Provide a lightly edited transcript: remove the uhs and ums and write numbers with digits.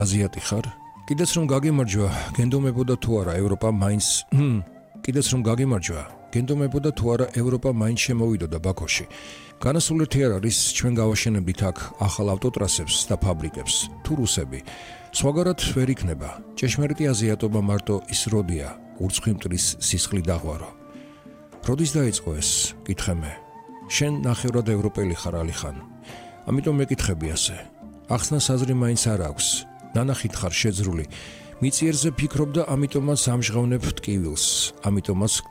აზიატი ხარ? კიდეც რომ გაგიმარჯვა, გენდომებოდა თუ არა ევროპა მაინც კიდეც რომ გაგიმარჯვა, გენდომებოდა თუ არა ევროპა მაინც შემოვიდოდა ბაქოში. განასულეთი არ არის ჩვენ გავაშენებდით აქ ახალ ავტოტრასებს და ფაბრიკებს, თუ რუსები. სხვაგარად ვერ იქნება. ჭეშმარიტი აზიატობა მარტო ის როდია, ურცხვი მტრის სისხლი დაღვარო. როდის დაიწყო ეს? კითხე მე. შენ ნახევრად ევროპელი ხარ ალიხან. ამიტომ მეკითხები ასე. ახსნას აზრი მაინც არ აქვს. ნანახით ხარ შეძრული. მიწიერზე ფიქრობ და ამიტომაც ამჟღავნებ ტკივილს, ამიტომაც